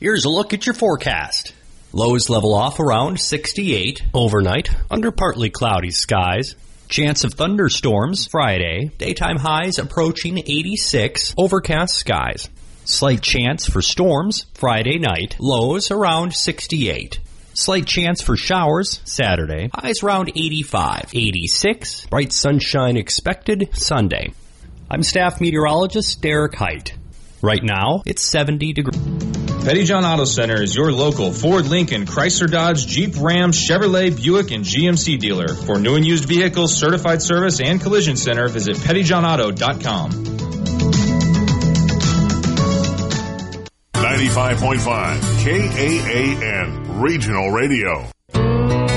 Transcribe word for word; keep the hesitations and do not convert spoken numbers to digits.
Here's a look at your forecast. Lows level off around sixty-eight overnight under partly cloudy skies. Chance of thunderstorms Friday. Daytime highs approaching eighty-six. Overcast skies. Slight chance for storms Friday night. Lows around sixty-eight. Slight chance for showers Saturday. Highs around eighty-five. eighty-six. Bright sunshine expected Sunday. I'm staff meteorologist Derek Height. Right now, it's seventy degrees. Pettyjohn Auto Center is your local Ford, Lincoln, Chrysler, Dodge, Jeep, Ram, Chevrolet, Buick, and G M C dealer. For new and used vehicles, certified service, and collision center, visit pettyjohn auto dot com. ninety-five point five K A A N Regional Radio.